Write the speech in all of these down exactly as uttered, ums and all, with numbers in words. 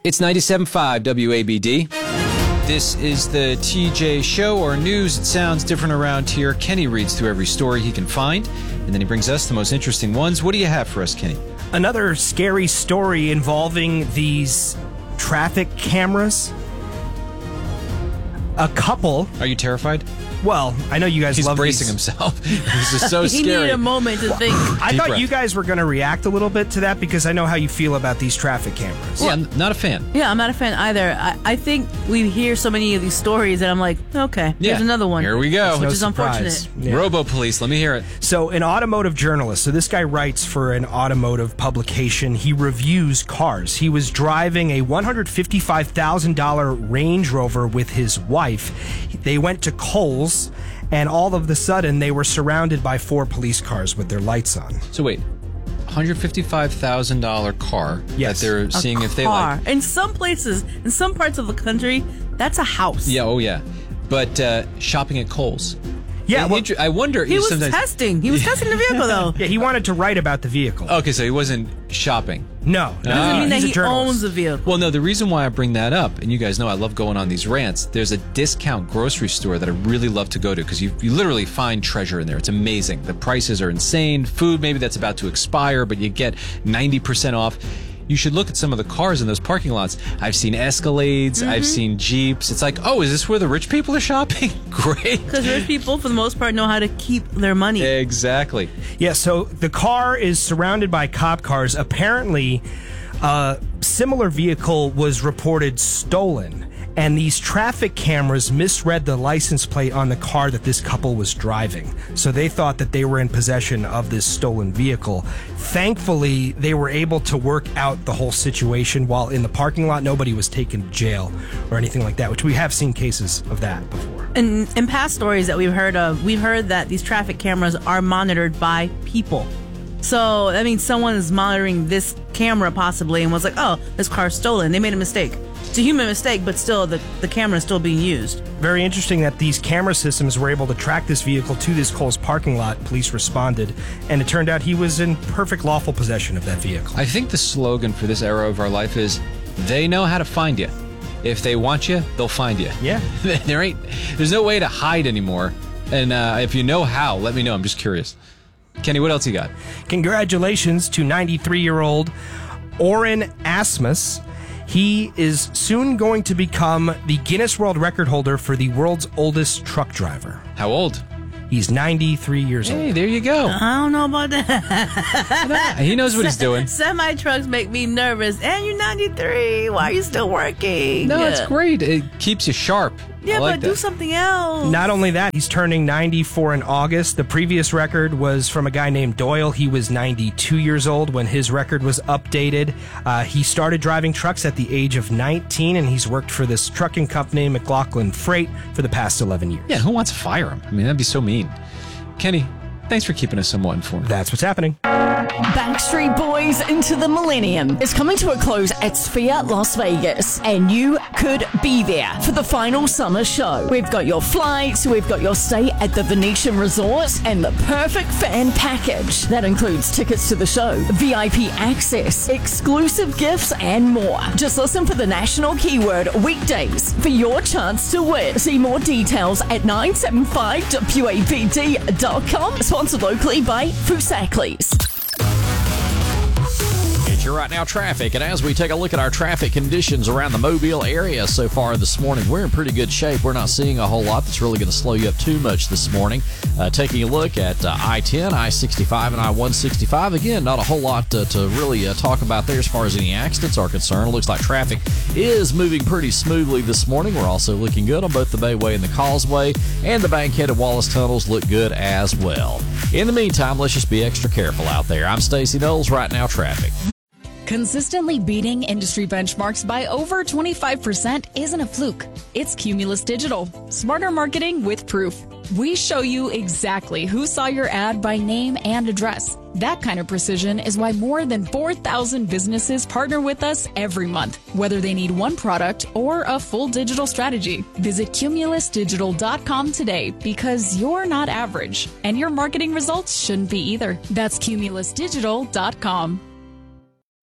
It's ninety-seven point five W A B D. This is the T J Show, or news. It sounds different around here. Kenny reads through every story he can find, and then he brings us the most interesting ones. What do you have for us, Kenny? Another scary story involving these traffic cameras. A couple. Are you terrified? Well, I know you guys He's love bracing these. himself. This is so he scary. needed a moment to think. I Deep thought breath. you guys were going to react a little bit to that because I know how you feel about these traffic cameras. Yeah, I'm not a fan. Yeah, I'm not a fan either. I, I think we hear so many of these stories and I'm like, okay, Yeah. here's another one. Here we go. It's Which no is surprise. unfortunate. Yeah. Robo Police, let me hear it. So, an automotive journalist, so this guy writes for an automotive publication. He reviews cars. He was driving a one hundred fifty-five thousand dollars Range Rover with his wife. They went to Kohl's, and all of a sudden, they were surrounded by four police cars with their lights on. So wait, one hundred fifty-five thousand dollars car Yes. that they're A seeing if they car. like. In some places, in some parts of the country, that's a house. Yeah, oh yeah. But uh, shopping at Kohl's. Yeah, And well, inter- I wonder. He was sometimes- testing. He was testing the vehicle, though. yeah, he wanted to write about the vehicle. Okay, so he wasn't shopping. No, no, Doesn't mean that he's a he journalist. owns the vehicle. Well, no, the reason why I bring that up, and you guys know I love going on these rants, there's a discount grocery store that I really love to go to because you, you literally find treasure in there. It's amazing. The prices are insane. Food, maybe that's about to expire, but you get ninety percent off. You should look at some of the cars in those parking lots. I've seen Escalades. Mm-hmm. I've seen Jeeps. It's like, oh, is this where the rich people are shopping? Great. Because rich people, for the most part, know how to keep their money. Exactly. Yeah, so the car is surrounded by cop cars. Apparently, a similar vehicle was reported stolen, and these traffic cameras misread the license plate on the car that this couple was driving. So they thought that they were in possession of this stolen vehicle. Thankfully, they were able to work out the whole situation while in the parking lot. Nobody was taken to jail or anything like that, which we have seen cases of that before. In, in past stories that we've heard of, we've heard that these traffic cameras are monitored by people. So that means someone is monitoring this camera possibly and was like, oh, this car's stolen. They made a mistake. It's a human mistake, but still the, the camera is still being used. Very interesting that these camera systems were able to track this vehicle to this Kohl's parking lot. Police responded, and it turned out he was in perfect lawful possession of that vehicle. I think the slogan for this era of our life is, they know how to find you. If they want you, they'll find you. Yeah. there ain't, there's no way to hide anymore. And uh, if you know how, let me know. I'm just curious. Kenny, what else you got? Congratulations to ninety-three-year-old Oren Asmus. He is soon going to become the Guinness World Record holder for the world's oldest truck driver. How old? He's ninety-three years Hey, old. there you go. I don't know about that. He knows what he's doing. Semi trucks make me nervous. And you're ninety-three. Why are you still working? No, it's great. It keeps you sharp. Yeah, I like but that. do something else. Not only that, he's turning ninety-four in August. The previous record was from a guy named Doyle. He was ninety-two years old when his record was updated. Uh, he started driving trucks at the age of nineteen, and he's worked for this trucking company, McLaughlin Freight, for the past eleven years. Yeah, who wants to fire him? I mean, that'd be so mean. Kenny, thanks for keeping us somewhat informed. That's what's happening. Backstreet Boys Into the Millennium is coming to a close at Sphere Las Vegas, and you could be there for the final summer show. We've got your flights, we've got your stay at the Venetian Resort, and the perfect fan package. That includes tickets to the show, V I P access, exclusive gifts, and more. Just listen for the national keyword weekdays for your chance to win. See more details at nine seven five W A B D dot com. Sponsored locally by Fusaklis. It's your Right Now traffic, and as we take a look at our traffic conditions around the Mobile area so far this morning, we're in pretty good shape. We're not seeing a whole lot that's really going to slow you up too much this morning. Uh, taking a look at uh, I ten, I sixty-five, and I one sixty-five, again, not a whole lot to, to really uh, talk about there as far as any accidents are concerned. It looks like traffic is moving pretty smoothly this morning. We're also looking good on both the Bayway and the Causeway, and the Bankhead and Wallace tunnels look good as well. In the meantime, let's just be extra careful out there. I'm Stacey Knowles, Right Now Traffic. Consistently beating industry benchmarks by over twenty-five percent isn't a fluke. It's Cumulus Digital. Smarter marketing with proof. We show you exactly who saw your ad by name and address. That kind of precision is why more than four thousand businesses partner with us every month, whether they need one product or a full digital strategy. Visit cumulus digital dot com today, because you're not average, and your marketing results shouldn't be either. That's cumulus digital dot com.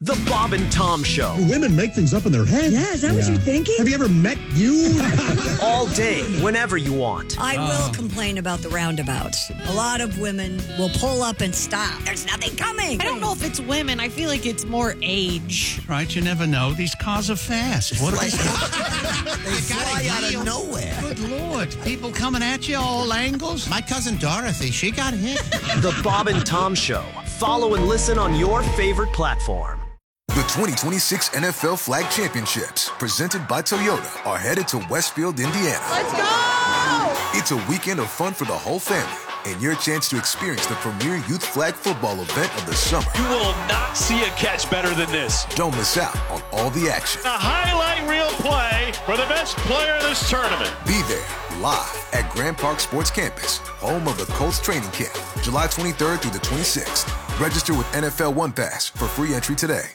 The Bob and Tom Show. Women make things up in their head. Yeah, is that yeah. what you're thinking? Have you ever met you? All day, whenever you want. I will oh. complain about the roundabouts. A lot of women will pull up and stop. There's nothing coming. I don't know if it's women. I feel like it's more age. Right, you never know. These cars are fast. What are they? They fly out of nowhere. Good Lord. People coming at you all angles. My cousin Dorothy, she got hit. The Bob and Tom Show. Follow and listen on your favorite platform. The twenty twenty-six N F L Flag Championships, presented by Toyota, are headed to Westfield, Indiana. Let's go! It's a weekend of fun for the whole family and your chance to experience the premier youth flag football event of the summer. You will not see a catch better than this. Don't miss out on all the action. A highlight reel play for the best player in this tournament. Be there live at Grand Park Sports Campus, home of the Colts training camp, July twenty-third through the twenty-sixth. Register with N F L One Pass for free entry today.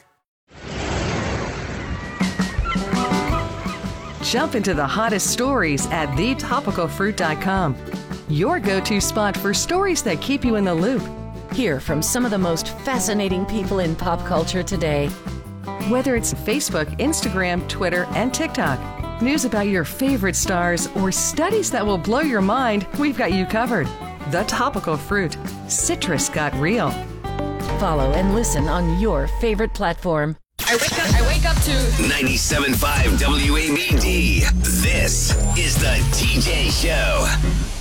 Jump into the hottest stories at the topical fruit dot com. Your go-to spot for stories that keep you in the loop. Hear from some of the most fascinating people in pop culture today. Whether it's Facebook, Instagram, Twitter, and TikTok, news about your favorite stars, or studies that will blow your mind, we've got you covered. The Topical Fruit. Citrus got real. Follow and listen on your favorite platform. I wake up, I wake up to ninety-seven point five W A B D. This is the T J Show.